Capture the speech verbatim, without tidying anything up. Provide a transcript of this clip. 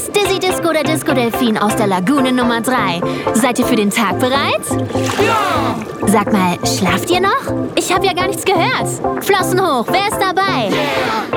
das Dizzy Disco oder Disco Delfin aus der Lagune Nummer drei. Seid ihr für den Tag bereit? Ja! Sag mal, schlaft ihr noch? Ich habe ja gar nichts gehört. Flossen hoch, wer ist dabei? Yeah!